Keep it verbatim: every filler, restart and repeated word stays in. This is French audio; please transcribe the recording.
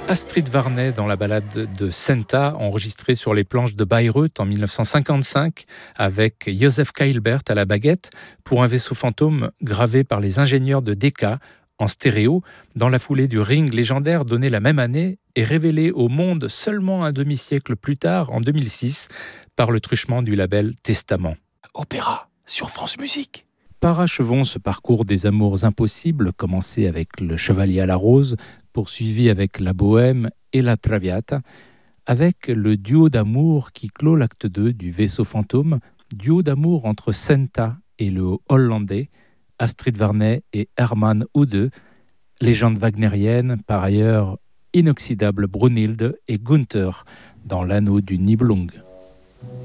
Astrid Varnay dans la ballade de Senta, enregistrée sur les planches de Bayreuth en dix-neuf cent cinquante-cinq avec Joseph Keilbert à la baguette pour un vaisseau fantôme gravé par les ingénieurs de Decca en stéréo dans la foulée du Ring légendaire donné la même année et révélé au monde seulement un demi-siècle plus tard, en deux mille six, par le truchement du label Testament. Opéra sur France Musique. Parachevons ce parcours des amours impossibles, commencé avec le Chevalier à la Rose, poursuivi avec la Bohème et la Traviata, avec le duo d'amour qui clôt l'acte deux du Vaisseau fantôme, duo d'amour entre Senta et le Hollandais, Astrid Varnay et Hermann Oude, légende wagnérienne, par ailleurs inoxydable Brunhilde et Gunther dans l'anneau du Nibelung.